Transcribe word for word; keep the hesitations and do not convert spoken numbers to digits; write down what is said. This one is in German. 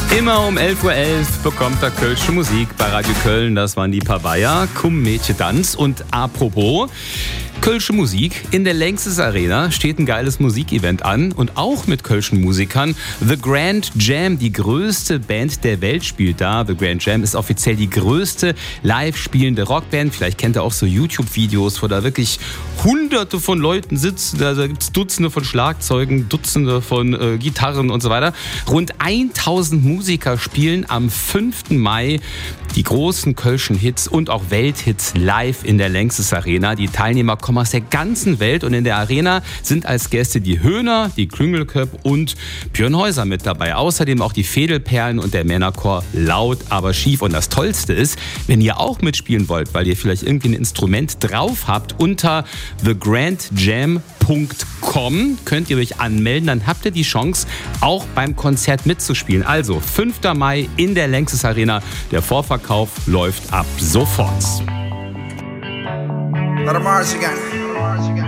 Immer um elf Uhr elf bekommt er kölsche Musik bei Radio Köln. Das waren die Pavaya, Cum Mädchen Tanz. Und apropos kölsche Musik, in der Längstes Arena steht ein geiles Musikevent an und auch mit kölschen Musikern. The Grand Jam, die größte Band der Welt, spielt da. The Grand Jam ist offiziell die größte live spielende Rockband. Vielleicht kennt ihr auch so YouTube-Videos, wo da wirklich hunderte von Leuten sitzen. Da gibt es Dutzende von Schlagzeugen, Dutzende von äh, Gitarren und so weiter. Rund tausend Musiker spielen am fünften Mai die großen kölschen Hits und auch Welthits live in der Längstes Arena. Die Teilnehmer kommen aus der ganzen Welt und in der Arena sind als Gäste die Höhner, die Klüngelköpp und Björn Häuser mit dabei. Außerdem auch die Fädelperlen und der Männerchor Laut, aber schief. Und das Tollste ist, wenn ihr auch mitspielen wollt, weil ihr vielleicht irgendwie ein Instrument drauf habt, unter the grand jam punkt com könnt ihr euch anmelden. Dann habt ihr die Chance, auch beim Konzert mitzuspielen. Also fünfter Mai in der Längstes Arena. Der Vorverkauf läuft ab sofort. Let 'em march again.